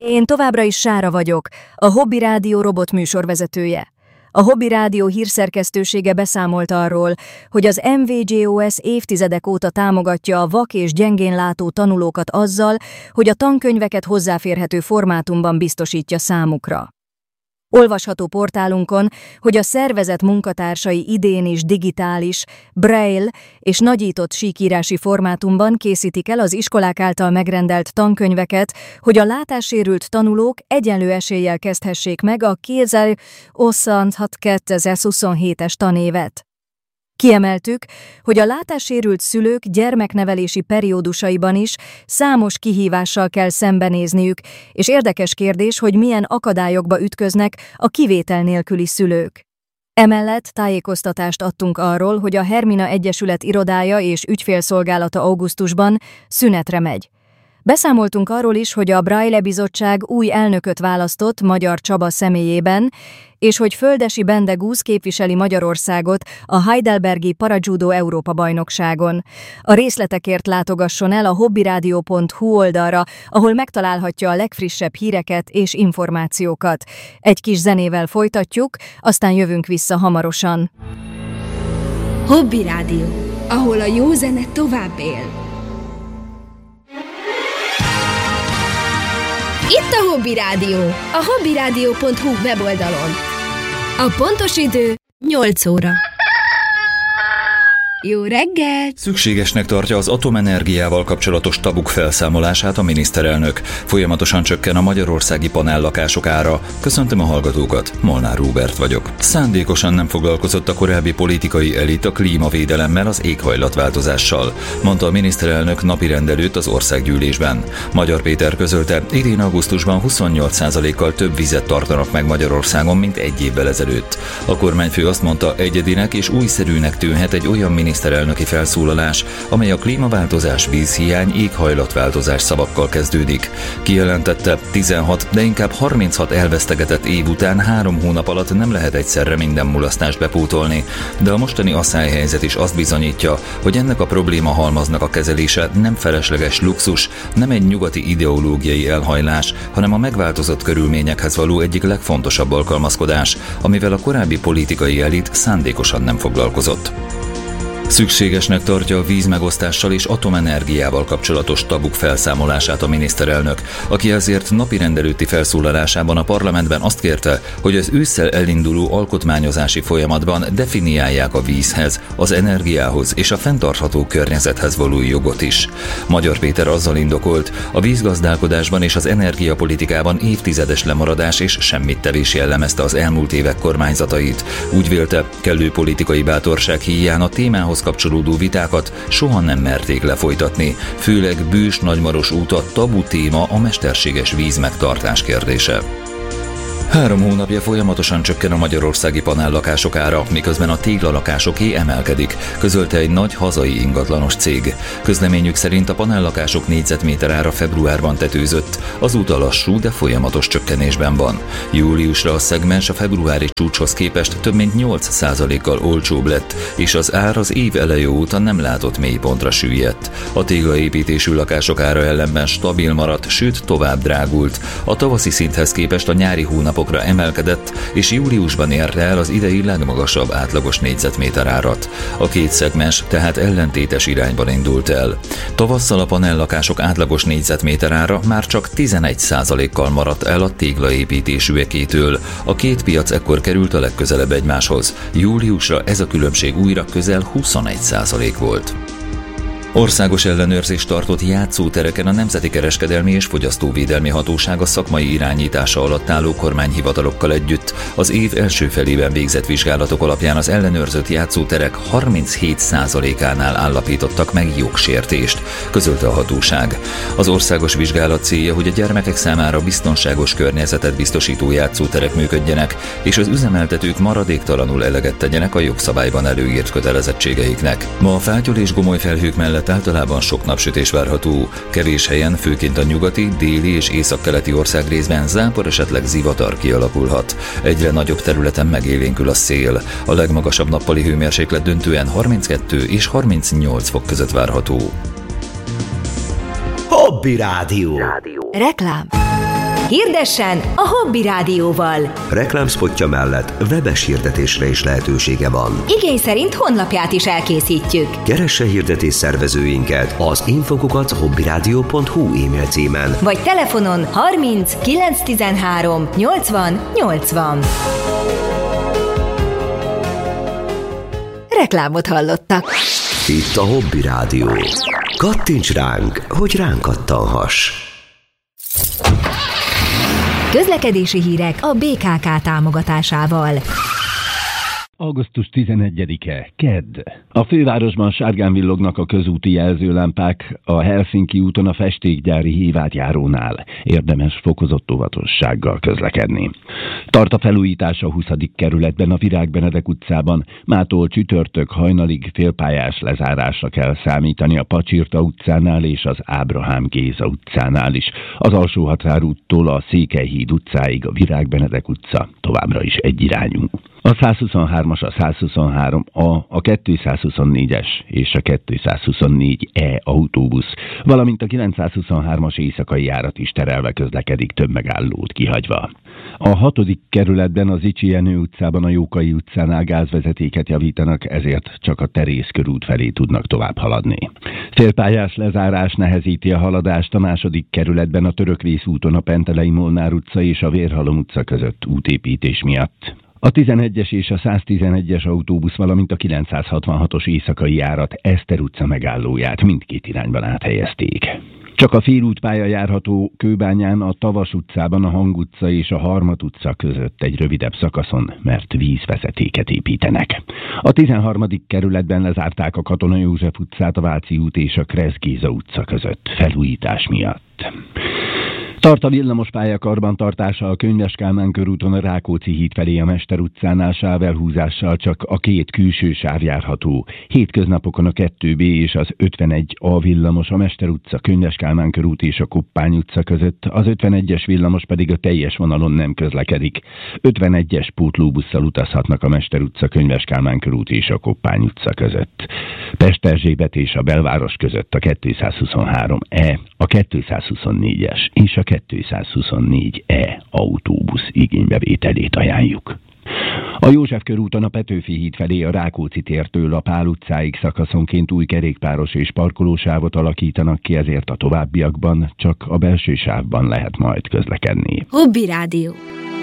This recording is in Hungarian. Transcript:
Én továbbra is Sára vagyok, a Hobby Rádió robotműsorvezetője. A Hobby Rádió hírszerkesztősége beszámolt arról, hogy az MVGOS évtizedek óta támogatja a vak és gyengén látó tanulókat azzal, hogy a tankönyveket hozzáférhető formátumban biztosítja számukra. Olvasható portálunkon, hogy a szervezet munkatársai idén is digitális, braille és nagyított síkírási formátumban készítik el az iskolák által megrendelt tankönyveket, hogy a látássérült tanulók egyenlő eséllyel kezdhessék meg a 2026-2027-es tanévet. Kiemeltük, hogy a látássérült szülők gyermeknevelési periódusaiban is számos kihívással kell szembenézniük, és érdekes kérdés, hogy milyen akadályokba ütköznek a kivétel nélküli szülők. Emellett tájékoztatást adtunk arról, hogy a Hermina Egyesület irodája és ügyfélszolgálata augusztusban szünetre megy. Beszámoltunk arról is, hogy a Braille Bizottság új elnököt választott Magyar Csaba személyében, és hogy Földesi Bendegúz képviseli Magyarországot a Heidelbergi Parajudo Európa-bajnokságon. A részletekért látogasson el a hobbyradio.hu oldalra, ahol megtalálhatja a legfrissebb híreket és információkat. Egy kis zenével folytatjuk, aztán jövünk vissza hamarosan. Hobby Rádió, ahol a jó zene tovább él. Itt a Hobby Rádió, a hobbyradio.hu weboldalon. A pontos idő 8 óra. Jó reggelt! Szükségesnek tartja az atomenergiával kapcsolatos tabuk felszámolását a miniszterelnök. Folyamatosan csökken a magyarországi panellakások ára. Köszöntöm a hallgatókat, Molnár Róbert vagyok. Szándékosan nem foglalkozott a korábbi politikai elit a klímavédelemmel, az éghajlatváltozással, mondta a miniszterelnök napirendelőt az országgyűlésben. Magyar Péter közölte, idén augusztusban 28%-kal több vizet tartanak meg Magyarországon, mint egy évvel ezelőtt. A kormányfő azt mondta, egyedinek és újszerűnek tűnhet egy olyan miniszterelnöki felszólalás, amely a klímaváltozás, vízhiány, éghajlatváltozás szavakkal kezdődik. Kijelentette, 16, de inkább 36 elvesztegetett év után 3 hónap alatt nem lehet egyszerre minden mulasztást bepótolni, de a mostani asszályhelyzet is azt bizonyítja, hogy ennek a probléma halmaznak a kezelése nem felesleges luxus, nem egy nyugati ideológiai elhajlás, hanem a megváltozott körülményekhez való egyik legfontosabb alkalmazkodás, amivel a korábbi politikai elit szándékosan nem foglalkozott. Szükségesnek tartja a vízmegosztással és atomenergiával kapcsolatos tabuk felszámolását a miniszterelnök, aki azért napirendelőtti felszólalásában a parlamentben azt kérte, hogy az ősszel elinduló alkotmányozási folyamatban definiálják a vízhez, az energiához és a fenntartható környezethez való jogot is. Magyar Péter azzal indokolt, a vízgazdálkodásban és az energiapolitikában évtizedes lemaradás és semmittevés jellemezte az elmúlt évek kormányzatait. Úgy vélte, kellő politikai bátorság híján a témához kapcsolódó vitákat soha nem merték lefolytatni, főleg Bős-Nagymaros úta tabu téma a mesterséges víz megtartás kérdése. 3 hónapja folyamatosan csökken a magyarországi panellakások ára, miközben a téglalakásoké emelkedik, közölte egy nagy hazai ingatlanos cég. Közleményük szerint a panellakások négyzetméter ára februárban tetőzött, azóta lassú, de folyamatos csökkenésben van. Júliusra a szegmens a februári csúcshoz képest több mint 8%-kal olcsóbb lett, és az ár az év eleje óta nem látott mélypontra süllyedt. A téglaépítésű lakások ára ellenben stabil maradt, sőt tovább drágult. A tavaszi szinthez képest a nyári hónapokra emelkedett, és júliusban érte el az idei legmagasabb átlagos négyzetméter árat. A két szegmens tehát ellentétes irányban indult el. Tavasszal a panellakások átlagos négyzetméter ára már csak 11%-kal maradt el a téglaépítésűekétől. A két piac ekkor került a legközelebb egymáshoz. Júliusra ez a különbség újra közel 21% volt. Országos ellenőrzést tartott játszótereken a Nemzeti Kereskedelmi és Fogyasztóvédelmi Hatóság a szakmai irányítása alatt álló kormányhivatalokkal együtt. Az év első felében végzett vizsgálatok alapján az ellenőrzött játszóterek 37%-ánál állapítottak meg jogsértést, közölte a hatóság. Az országos vizsgálat célja, hogy a gyermekek számára biztonságos környezetet biztosító játszóterek működjenek, és az üzemeltetők maradéktalanul eleget tegyenek a jogszabályban előírt kötelezettségeiknek. Ma a fátyol és gomoly felhők mellett általában sok napsütés várható. Kevés helyen, főként a nyugati, déli és északkeleti országrészben zápor, esetleg zivatar kialakulhat. Egyre nagyobb területen megélénkül a szél. A legmagasabb nappali hőmérséklet döntően 32 és 38 fok között várható. Hobby Rádió. Reklám. Hirdessen a Hobby Rádióval. Reklámspotja mellett webes hirdetésre is lehetősége van. Igény szerint honlapját is elkészítjük. Keresse hirdetés szervezőinket az info@hobbyradio.hu e-mail címen, vagy telefonon 30 913 80 80. Reklámot hallottak. Itt a Hobby Rádió. Kattints ránk, hogy ránk kattanhass. Közlekedési hírek a BKK támogatásával. Augusztus 11-e, kedd. A fővárosban sárgán villognak a közúti jelzőlámpák, a Helsinki úton a festékgyári hívátjárónál. Érdemes fokozott óvatossággal közlekedni. Tart a felújítás a 20. kerületben, a Virág Benedek utcában. Mától csütörtök hajnalig félpályás lezárásra kell számítani a Pacsirta utcánál és az Ábrahám Géza utcánál is. Az Alsó Határúttól a Székelyhíd utcáig a Virág Benedek utca továbbra is egyirányú. A 123-as, a 123A, a 224-es és a 224E autóbusz, valamint a 923-as éjszakai járat is terelve közlekedik, több megállót kihagyva. A 6. kerületben az Icsi Jenő utcában a Jókai utcánál gázvezetéket javítanak, ezért csak a Terész körút felé tudnak tovább haladni. Félpályás lezárás nehezíti a haladást a 2. kerületben a Törökrész úton a Pentelei Molnár utca és a Vérhalom utca között útépítés miatt. A 11-es és a 111-es autóbusz, valamint a 966-os éjszakai járat Eszter utca megállóját mindkét irányban áthelyezték. Csak a félútpálya járható Kőbányán, a Tavas utcában, a Hang utca és a Harmat utca között egy rövidebb szakaszon, mert vízvezetéket építenek. A 13. kerületben lezárták a Katona József utcát, a Váci út és a Kressz Géza utca között felújítás miatt. Tart a villamospálya karbantartása a Könyves Kálmán körúton a Rákóczi híd felé a Mester utcánál sávelhúzással csak a 2 külső sáv járható. Hétköznapokon a 2B és az 51A villamos a Mester utca, Könyves Kálmán körút és a Koppány utca között, az 51-es villamos pedig a teljes vonalon nem közlekedik. 51-es pótlóbusszal utazhatnak a Mester utca, Könyves Kálmán körút és a Koppány utca között. Pesterzsébet és a belváros között a 223E, a 224-es és a 224E autóbusz igénybevételét ajánljuk. A József körúton a Petőfi híd felé a Rákóczi tértől a Pál utcáig szakaszonként új kerékpáros és parkolósávot alakítanak ki, ezért a továbbiakban csak a belső sávban lehet majd közlekedni. Hobby Rádió.